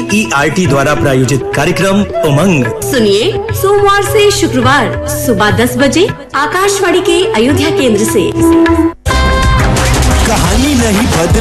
NCERT द्वारा प्रायोजित कार्यक्रम उमंग सुनिए सोमवार से शुक्रवार सुबह 10 बजे आकाशवाणी के अयोध्या केंद्र से।